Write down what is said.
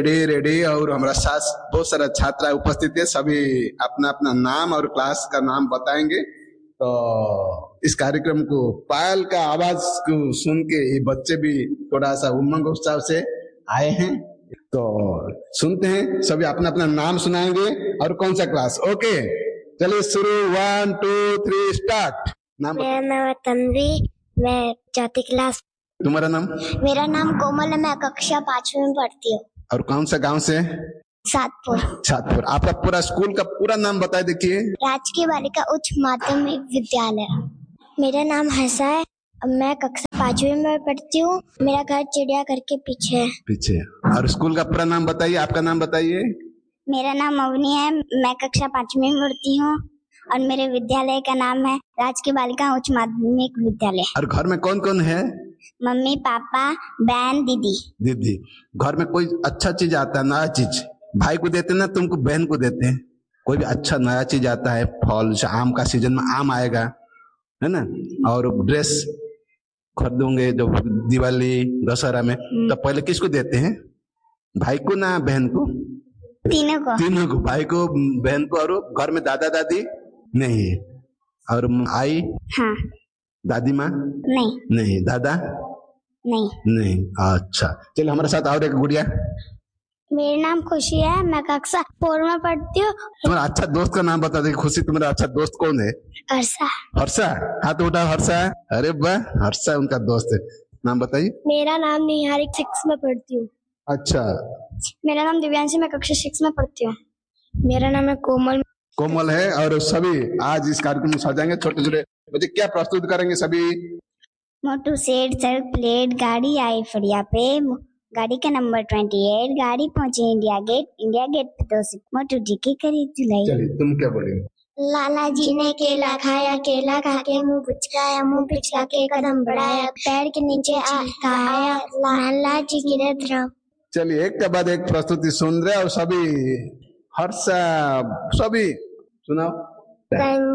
Ready ready और हमारा साथ बहुत सारा छात्रा उपस्थित है। सभी अपना अपना नाम और क्लास का नाम बताएंगे। तो इस कार्यक्रम को पायल का आवाज को सुन के ये बच्चे भी थोड़ा सा उमंग उत्साह से आए हैं। तो सुनते हैं, सभी अपना अपना नाम सुनाएंगे और कौन सा क्लास। ओके चलिए शुरू, 1 2 3 स्टार्ट। मेरा नाम है तन्वी, मैं चौथी क्लास। तुम्हारा नाम? मेरा नाम कोमल है, मैं कक्षा 5वीं में पढ़ती हूँ। और कौन सा गांव से? सातपुर। सातपुर। आपका पूरा स्कूल का पूरा नाम बताए देखिए। राजकीय बालिका उच्च माध्यमिक विद्यालय। मेरा नाम हर्षा है, मैं कक्षा 5वीं में पढ़ती हूँ। मेरा घर चिड़ियाघर के पीछे है। पीछे। और स्कूल का पूरा नाम बताइए, आपका नाम बताइए। मेरा नाम अवनी है, मैं कक्षा 5वीं में पढ़ती हूँ और मेरे विद्यालय का नाम है राजकीय बालिका उच्च माध्यमिक विद्यालय। और घर में कौन कौन है? मम्मी, पापा, बहन, दीदी। दीदी। घर में कोई अच्छा चीज आता है, नया चीज भाई को देते ना, तुमको बहन को देते हैं? कोई भी अच्छा नया चीज आता है, फल, आम का सीजन में आम आएगा है ना, और ड्रेस खरीदोगे जब दिवाली दशहरा में, तो पहले किसको देते हैं? भाई को ना बहन को? तीनों को। तीनों को, भाई को, बहन को। और घर में दादा दादी नहीं है? और आई? हाँ। दादी माँ नहीं। नहीं। दादा नहीं। नहीं। अच्छा चलिए हमारे साथ और एक गुड़िया। मेरा नाम खुशी है, मैं कक्षा 4 में पढ़ती हूँ। तुम्हारा अच्छा दोस्त का नाम बता दे। खुशी, तुम्हारा अच्छा दोस्त कौन है? हर्षा। हर्षा, हाथ उठा। हर्षा, अरे वाह, हर्षा उनका दोस्त है। नाम बताइए। मेरा नाम निहारिक 6 में पढ़ती हूँ। अच्छा। मेरा नाम दिव्यांशी, मैं कक्षा 6 में पढ़ती हूँ। मेरा नाम है कोमल। कोमल है। और सभी आज इस कार्यक्रम में सजाएंगे। छोटे छोटे बच्चे क्या प्रस्तुत करेंगे सभी? मोटू सेठ सर प्लेट, गाड़ी आई फड़िया पे, गाड़ी का नंबर 28, गाड़ी पहुंची इंडिया गेट पे 2 सीट, मोटू जी की करी धुलाई। चलिए तुम क्या बोलेंगे? लाला जी ने केला खाया, केला खा के मुंह पिचकाया, मुंह पिचका के कदम बढ़ाया, पैर के नीचे आया, लाला जी गिरे ध्रुव। चलिए एक के बाद एक प्रस्तुति सुन रहे और सभी हर्षा, सभी सुनाओ।